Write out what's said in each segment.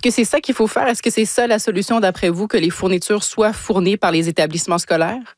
Est-ce que c'est ça qu'il faut faire? Est-ce que c'est ça la solution, d'après vous, que les fournitures soient fournies par les établissements scolaires?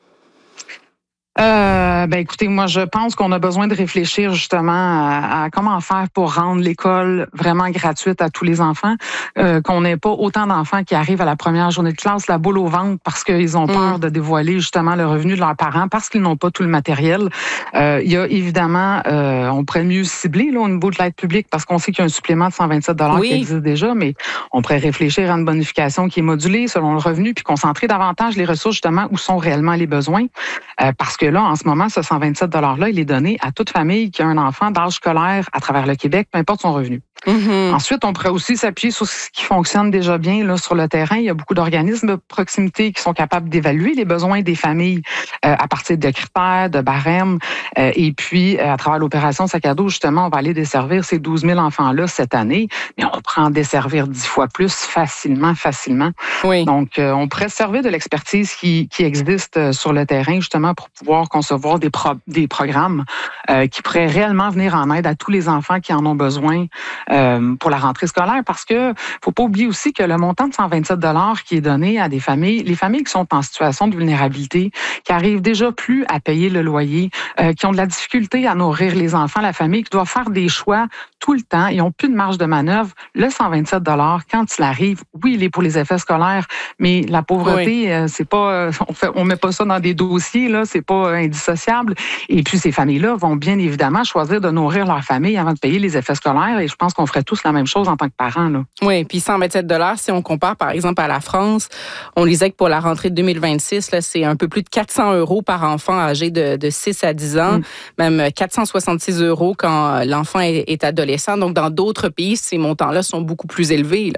Écoutez, moi, je pense qu'on a besoin de réfléchir justement à comment faire pour rendre l'école vraiment gratuite à tous les enfants, qu'on n'ait pas autant d'enfants qui arrivent à la première journée de classe la boule au ventre parce qu'ils ont peur de dévoiler justement le revenu de leurs parents parce qu'ils n'ont pas tout le matériel. Il y a évidemment, on pourrait mieux cibler là, au niveau de l'aide publique parce qu'on sait qu'il y a un supplément de 127 $ qui existe déjà, mais on pourrait réfléchir à une bonification qui est modulée selon le revenu puis concentrer davantage les ressources justement où sont réellement les besoins. Parce que là, en ce moment, ce 127 $-là, il est donné à toute famille qui a un enfant d'âge scolaire à travers le Québec, peu importe son revenu. Ensuite, on pourrait aussi s'appuyer sur ce qui fonctionne déjà bien là, sur le terrain. Il y a beaucoup d'organismes de proximité qui sont capables d'évaluer les besoins des familles à partir de critères, de barèmes. Et puis, à travers l'opération Sac à dos, justement, on va aller desservir ces 12 000 enfants-là cette année, mais on pourrait en desservir 10 fois plus facilement. Oui. Donc, on pourrait se servir de l'expertise qui existe sur le terrain, justement, pour pouvoir concevoir des programmes qui pourraient réellement venir en aide à tous les enfants qui en ont besoin pour la rentrée scolaire, parce que faut pas oublier aussi que le montant de 127 $ qui est donné à des familles, les familles qui sont en situation de vulnérabilité, qui arrivent déjà plus à payer le loyer, qui ont de la difficulté à nourrir les enfants, la famille qui doit faire des choix tout le temps, ils ont plus de marge de manœuvre. Le 127 $, quand il arrive, oui, il est pour les effets scolaires, mais la pauvreté, c'est pas, on met pas ça dans des dossiers là, c'est pas indissociable. Et puis ces familles-là vont bien évidemment choisir de nourrir leur famille avant de payer les effets scolaires. Et je pense qu'on ferait tous la même chose en tant que parents là. Oui, puis 127 $, si on compare par exemple à la France, on lisait que pour la rentrée de 2026, là, c'est un peu plus de 400 € par enfant âgé de 6 à 10 ans, même 466 € quand l'enfant est adolescent. Donc, dans d'autres pays, ces montants-là sont beaucoup plus élevés,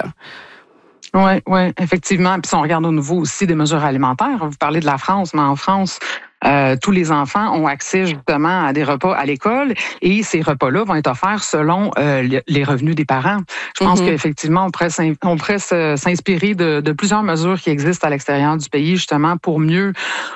là. Oui, effectivement. Puis si on regarde au niveau aussi des mesures alimentaires, vous parlez de la France, mais en France, tous les enfants ont accès justement à des repas à l'école et ces repas-là vont être offerts selon les revenus des parents. Je pense qu'effectivement, on pourrait s'inspirer de plusieurs mesures qui existent à l'extérieur du pays justement pour mieux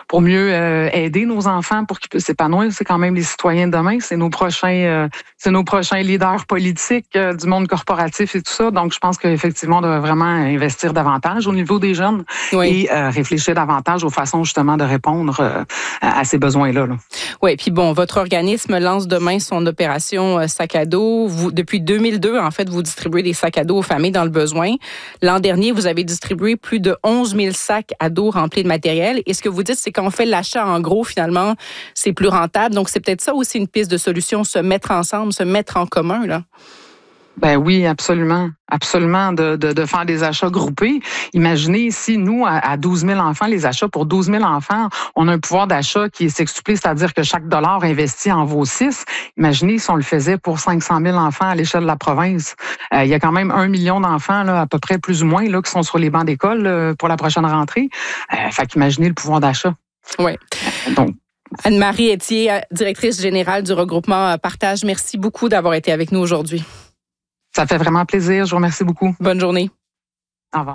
aider nos enfants pour qu'ils puissent s'épanouir. C'est quand même les citoyens de demain, c'est nos prochains leaders politiques du monde corporatif et tout ça. Donc, je pense qu'effectivement, on doit vraiment investir davantage au niveau des jeunes et réfléchir davantage aux façons justement de répondre à ces besoins-là. Oui, puis bon, votre organisme lance demain son opération Sac à dos. Vous, depuis 2002, en fait, vous distribuez des sacs à dos aux familles dans le besoin. L'an dernier, vous avez distribué plus de 11 000 sacs à dos remplis de matériel. Et ce que vous dites, c'est qu'on fait l'achat en gros, finalement, c'est plus rentable. Donc, c'est peut-être ça aussi une piste de solution, se mettre ensemble, se mettre en commun, là. Ben oui, absolument. Absolument, de faire des achats groupés. Imaginez si nous, à 12 000 enfants, les achats pour 12 000 enfants, on a un pouvoir d'achat qui est sextuplé, c'est-à-dire que chaque dollar investi en vaut 6. Imaginez si on le faisait pour 500 000 enfants à l'échelle de la province. Il y a quand même 1 million d'enfants, là, à peu près plus ou moins, là, qui sont sur les bancs d'école pour la prochaine rentrée. Fait qu'imaginez le pouvoir d'achat. Oui. Donc, Anne-Marie Etier, directrice générale du regroupement Partage, merci beaucoup d'avoir été avec nous aujourd'hui. Ça fait vraiment plaisir. Je vous remercie beaucoup. Bonne journée. Au revoir.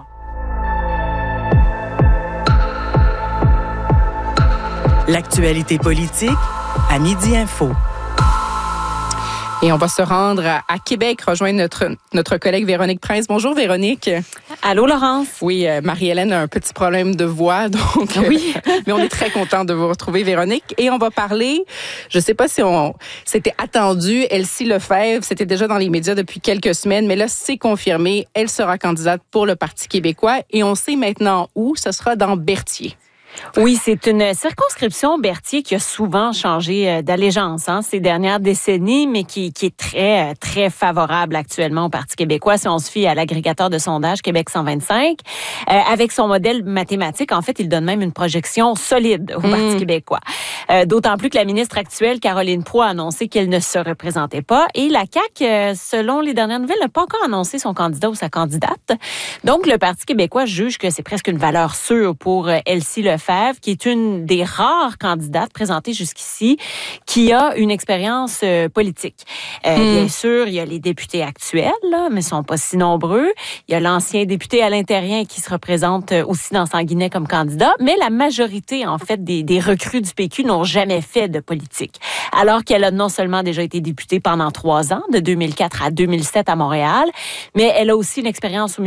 L'actualité politique à Midi Info. Et on va se rendre à Québec, rejoindre notre collègue Véronique Prince. Bonjour Véronique. Allô Laurence. Oui, Marie-Hélène a un petit problème de voix, donc oui. Mais on est très content de vous retrouver Véronique. Et on va parler, je ne sais pas si c'était attendu, Elsie Lefebvre, c'était déjà dans les médias depuis quelques semaines, mais là c'est confirmé, elle sera candidate pour le Parti québécois et on sait maintenant où, ce sera dans Berthier. Oui, c'est une circonscription Berthier qui a souvent changé d'allégeance ces dernières décennies, mais qui est très, très favorable actuellement au Parti québécois. Si on se fie à l'agrégateur de sondage Québec 125, avec son modèle mathématique, en fait, il donne même une projection solide au Parti québécois. D'autant plus que la ministre actuelle, Caroline Proulx, a annoncé qu'elle ne se représentait pas. Et la CAQ, selon les dernières nouvelles, n'a pas encore annoncé son candidat ou sa candidate. Donc, le Parti québécois juge que c'est presque une valeur sûre pour Elsie Lefebvre, qui est une des rares candidates présentées jusqu'ici qui a une expérience politique. Bien sûr, il y a les députés actuels, là, mais ils sont pas si nombreux. Il y a l'ancien député Alain Terrien qui se représente aussi dans Sanguinet comme candidat, mais la majorité, en fait, des recrues du PQ n'ont jamais fait de politique. Alors qu'elle a non seulement déjà été députée pendant 3 ans, de 2004 à 2007 à Montréal, mais elle a aussi une expérience au